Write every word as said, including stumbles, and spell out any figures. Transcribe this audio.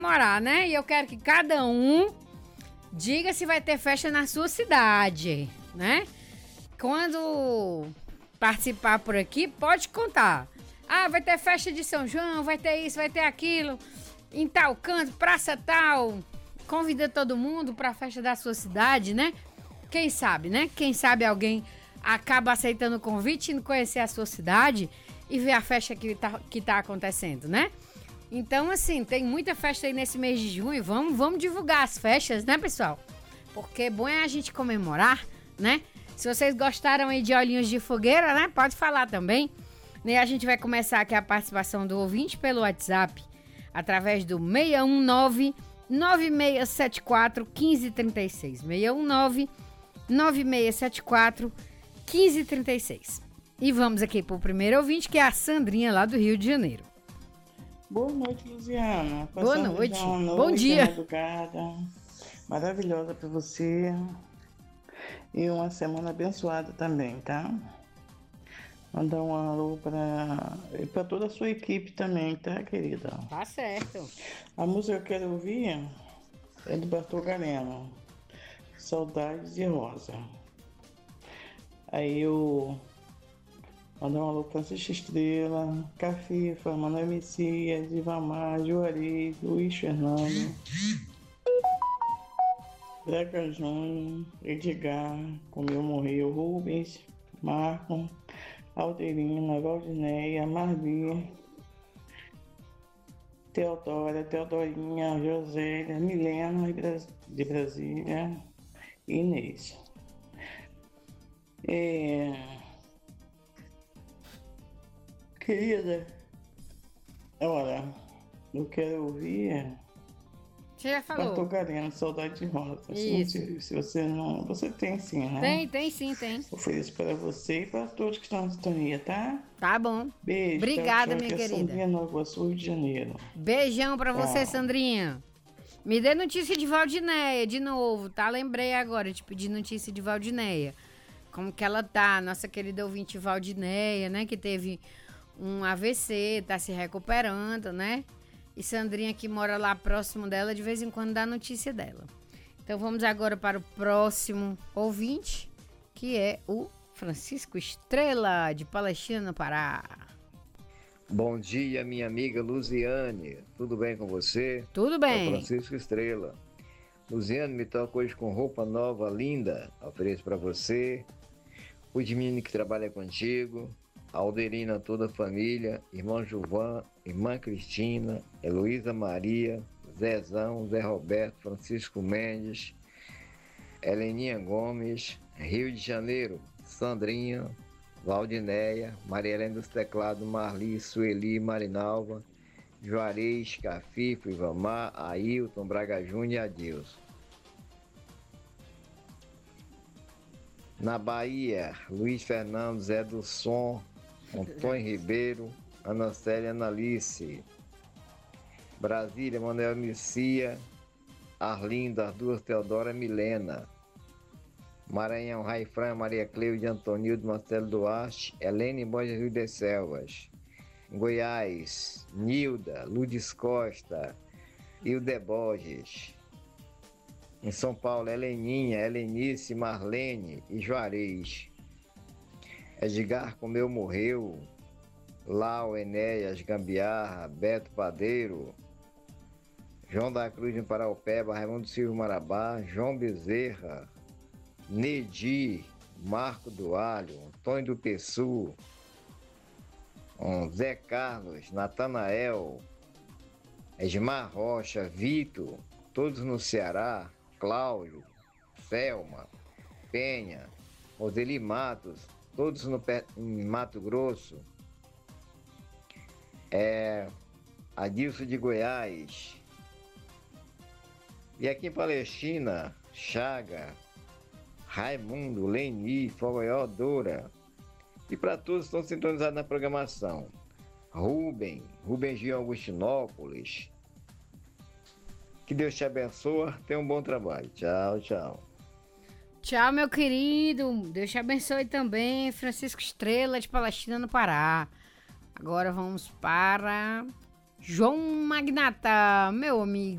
morar, né? E eu quero que cada um diga se vai ter festa na sua cidade, né? Quando participar por aqui, pode contar. Ah, vai ter festa de São João, vai ter isso, vai ter aquilo, em tal canto, praça tal. Convida todo mundo para a festa da sua cidade, né? Quem sabe, né? Quem sabe alguém acaba aceitando o convite e conhecer a sua cidade e ver a festa que tá, que tá acontecendo, né? Então, assim, tem muita festa aí nesse mês de junho. Vamos, vamos divulgar as festas, né, pessoal? Porque bom é a gente comemorar, né? Se vocês gostaram aí de olhinhos de fogueira, né? Pode falar também. E a gente vai começar aqui a participação do ouvinte pelo WhatsApp, através do seis um nove, nove seis sete quatro, um cinco três seis. seis um nove, nove seis sete quatro, um cinco três seis. E vamos aqui pro primeiro ouvinte, que é a Sandrinha, lá do Rio de Janeiro. Boa noite, Luziana. Boa noite. Bom dia. Madrugada maravilhosa para você. E uma semana abençoada também, tá? Mandar um alô para para toda a sua equipe também, tá, querida? Tá certo. A música que eu quero ouvir é do Bartol Galeno, Saudades de Rosa. Aí eu mandar um alô para Francisco Estrela, Cafifa, Manuel Messias, Ivamar, Juarez, Luiz Fernando, Breca Júnior, Edgar, Como Eu Morreu, Rubens, Marco, Alterina, Valdineia, Marli, Teodora, Teodorinha, Josélia, Milena de Brasília e Inês. É... Querida, olha, eu quero ouvir... Você já falou. Bartol Galeno, Saudade de Rosa. Se, se você não... Você tem sim, né? Tem, tem sim, tem. Ofereço para você e para todos que estão na sintonia, tá? Tá bom. Beijo. Obrigada, tchau, tchau, minha que é querida. Sandrinha Nova Iguaçu, Rio de Janeiro. Beijão pra Tchau. você, Sandrinha. Me dê notícia de Valdineia de novo, tá? Lembrei agora de pedir notícia de Valdineia. Como que ela tá, nossa querida ouvinte Valdineia, né? Que teve um A V C, tá se recuperando, né? E Sandrinha, que mora lá próximo dela, de vez em quando dá notícia dela. Então vamos agora para o próximo ouvinte, que é o Francisco Estrela, de Palestina, no Pará. Bom dia, minha amiga Luziane. Tudo bem com você? Tudo bem. É o Francisco Estrela. Luziane, me toca hoje com roupa nova, linda. Ofereço para você. O de menino que trabalha contigo. A Alderina, toda a família. Irmão Gilvan, irmã Cristina, Heloísa Maria, Zezão, Zé Roberto, Francisco Mendes, Heleninha Gomes, Rio de Janeiro, Sandrinha, Valdineia, Maria Helena dos Teclados, Marli, Sueli, Marinalva, Juarez, Cafifo, Ivamar, Ailton, Braga Júnior e Adilson. Na Bahia, Luiz Fernando, Zé do Som, Antônio Ribeiro, Ana Célia, Analice. Brasília, Manuel Messia, Arlinda, as duas Teodora, Milena. Maranhão, Raifran, Maria Cleude, Antonildo, Marcelo Duarte, Helene Borges, Rio das Selvas. Goiás, Nilda, Ludes Costa, Hilde Borges. Em São Paulo, Heleninha, Helenice, Marlene e Juarez. Edgar Comeu Morreu, Lau, Enéas, Gambiarra, Beto Padeiro, João da Cruz em Paraupeba, Raimundo Silva Marabá, João Bezerra, Nedi, Marco do Alho, Antônio do Pessu, Zé Carlos, Natanael, Edmar Rocha, Vitor, todos no Ceará, Cláudio, Selma, Penha, Roseli Matos, todos no em Mato Grosso, é, Adilson de Goiás, e aqui em Palestina, Chaga, Raimundo, Leni, Fogoió, Dora, e para todos que estão sintonizados na programação, Rubem, Rubem Gil Augustinópolis. Que Deus te abençoe, tenha um bom trabalho. Tchau, tchau. Tchau, meu querido. Deus te abençoe também. Francisco Estrela, de Palestina, no Pará. Agora vamos para João Magnata, meu amigo.